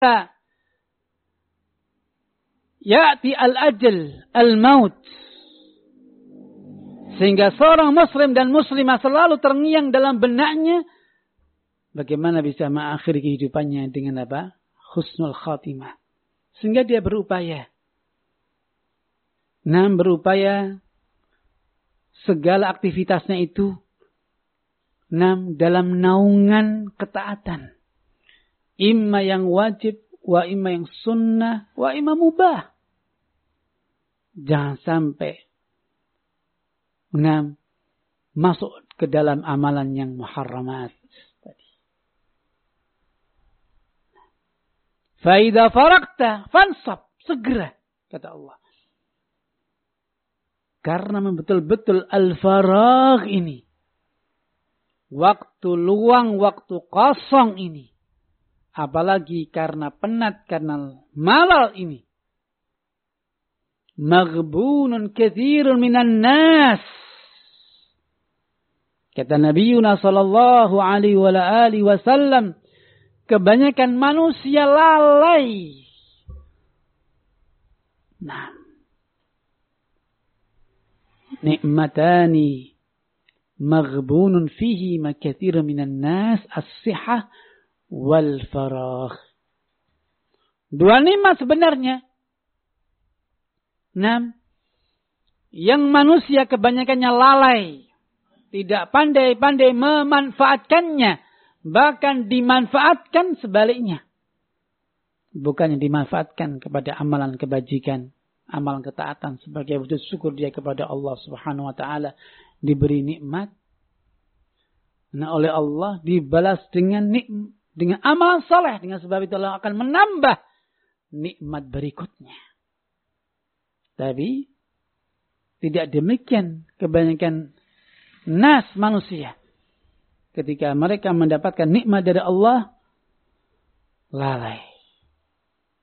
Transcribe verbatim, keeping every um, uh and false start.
ya'ti al-ajal, al-maut. Sehingga seorang muslim dan muslimah selalu terngiang dalam benaknya bagaimana bisa mengakhiri kehidupannya dengan apa? Husnul khatimah. Sehingga dia berupaya. Nah, berupaya segala aktivitasnya itu enam dalam naungan ketaatan. Imma yang wajib, wa imma yang sunnah, wa imma mubah. Jangan sampai enam masuk ke dalam amalan yang muharramat tadi. Fa idza faraqta fansab, segera kata Allah. Karena betul-betul al-faragh ini, waktu luang, waktu kosong ini, apalagi karena penat, karena malal ini, maghbunun katsirun minan nas. Kata Nabi Yunus sallallahu alaihi wa alihi wasallam, kebanyakan manusia lalai. Nah, nikmatani maghbunun fihi ma katsirun minan nas as-sihah wal faragh. Dua nikmat sebenarnya. Enam. Yang manusia kebanyakannya lalai. Tidak pandai-pandai memanfaatkannya. Bahkan dimanfaatkan sebaliknya. Bukannya dimanfaatkan kepada amalan kebajikan. Amalan ketaatan sebagai wujud syukur dia kepada Allah subhanahu wa ta'ala. Diberi nikmat. Nah, oleh Allah dibalas dengan nikmat. Dengan amalan saleh. Dengan sebab itu Allah akan menambah nikmat berikutnya. Tapi tidak demikian kebanyakan nas manusia. Ketika mereka mendapatkan nikmat dari Allah, lalai.